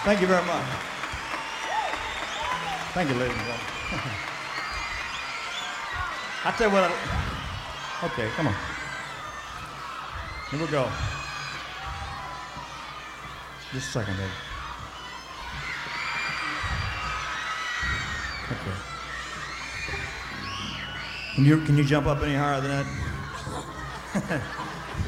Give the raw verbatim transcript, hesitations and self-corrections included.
Thank you very much. Thank you, ladies and gentlemen. I tell you what. I, okay, come on. Here we go. Just a second, baby. Okay. Can you can you jump up any higher than that?